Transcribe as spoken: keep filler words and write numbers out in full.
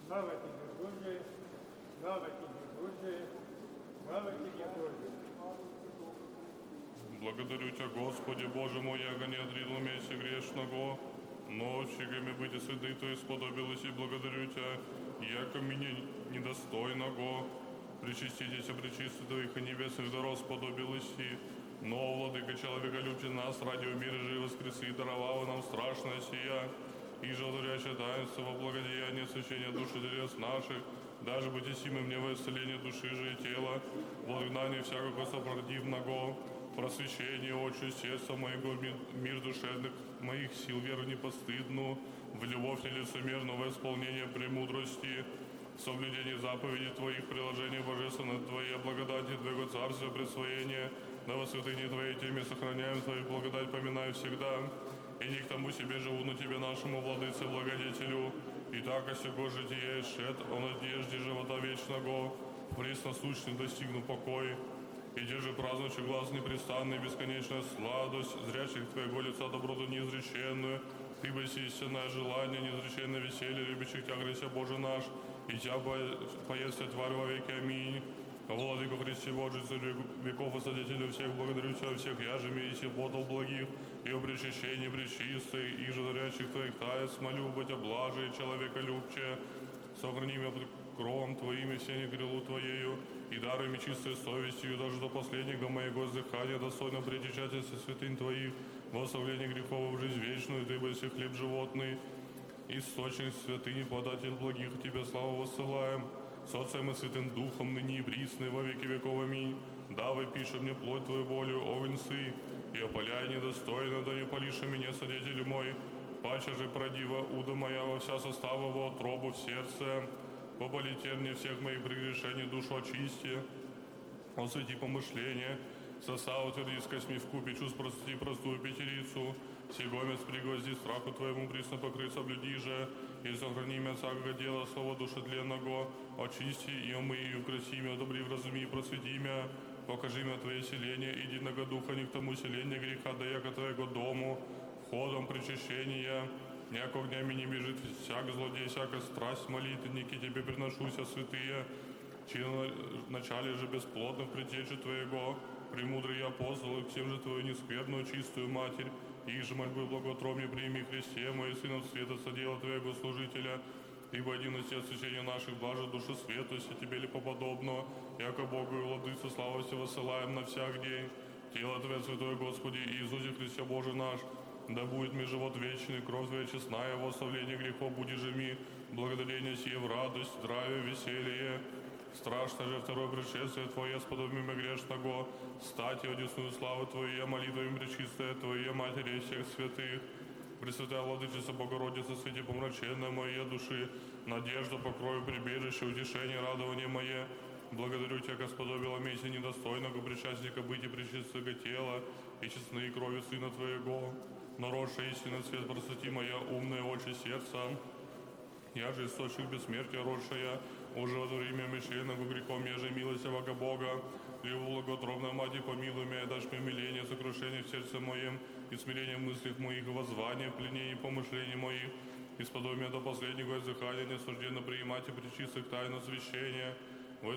Слава Тебе, Боже, слава Тебе, Боже, слава Тебе, Боже. Благодарю Тебя, Господи, Боже мой, яко не отринул меси грешного, но щегами быть святы Твои сподобилось, и благодарю Тебя, яко мне недостойного, причаститесь, причисти Твоих и небесных даров сподобилось, и но, Владыка, человеколюбче нас, ради мира же и воскресы, и даровал нам страшное сия, и же одурящее таинство во благодеяние священия души телес наших, даже быть симы мне во исцеление души же и тела, во изгнание всякого сопротивного, просвещение очи сердца моего, мир душевных моих сил, веру непостыдную, в любовь нелицемерную, во исполнение премудрости, в соблюдении заповедей Твоих, приложение божественное Твоей благодати, Твоего царствия, присвоение, на во святыне Твоей теме сохраняем Твою благодать, поминаю всегда, и не к тому себе живу, но Тебе нашему владыце, благодетелю, и так осего житие шед о надежде живота вечного, пресносущный достигну покой, и держи празднующий глаз непрестанный, бесконечная сладость, зрящих Твоего лица доброту неизреченную, Ты бы истинное желание, неизреченное веселье, любящих Тя, Христе Боже наш, и Тя поесть тварь во веки. Аминь. Владыко Христе Божий, Царь веков и Содетелю всех, благодарю Тебя всех яжами и сипотов благих, и о причащении пречистой, и же зарящих Твоих таец, молю, быть облажие, человеколюбче, сохрани меня под кровом Твоим и все крылу Твоею, и даруй чистой совестью, даже до последнего моего издыхания, достойно причащаться святынь Твоих, во оставление грехов в жизнь вечную, Ты быси хлеб животный, источник святыни, податель благих, Тебе славу воссылаем, с Отцем и Святым Духом, ныне и присно, во веки веков. Аминь. Да, выпиши мне плоть Твою волю, о венцы, и опаляй недостойно, да не полиши меня, Содетель мой, паче же продива уда моя во вся состава, во отробу в сердце, поболите мне всех моих прегрешений, душу очисти, освети помышления, сосав утверди с косьми в купе, чувств прости простую пятерицу, сегомец пригвозди страху Твоему, присно покрыть соблюди же, и сохрани меня всякого дела, слова душетленного, очисти и омый, и украси меня, добри, вразуми и просвети меня, покажи мне Твое селение, единого духа, не к тому селению греха, да яко Твоего дому, входом причащения, яко огнями не бежит всяк злодей, всякая страсть молитвенники, Тебе приношуся, святые, чи в начале же бесплодных предтечи Твоего, премудрый апостол, и всем же Твою нескверную, чистую Матерь, и же мольбы благотробнее прими Христе, мой Сыном света, содела Твоего служителя, ибо один из священия наших, блажи души светости, Тебе ли поподобно, яко Богу и Владыце славости высылаем на всяк день, тело Твое святое, Господи, Иисусе Христе Боже наш, да будет ми живот вечный, кровь Твоя честная, во оставление грехов буди же ми, благодарение сие в радость, здравие, веселье. Страшно же второе пришествие Твое, сподоби мы грешного, стати одесную славу Твою, молитвами пречистая Твоя, Матери всех святых, Пресвятая Владычица Богородица, святи помраченная моей души, надежда, покрою, прибежище, утешение, радование мое. Благодарю Тебя, Господобила меси недостойного причастника быть и пречистого тела, и честные крови Сына Твоего, наросшая истинный свет, просвети моя умное очи сердца. Я же источник бессмертия, росшая, уже во время мещенного грехом, я же милость Бога Бога, и благотробная Мать, помилуй меня, дашь мне умиление, сокрушение в сердце моем, и смирение в мыслях моих, воззвание, пленение помышлений моих, и сподобие до последнего издыхания, несужденно принимать и причистых тайну освящения,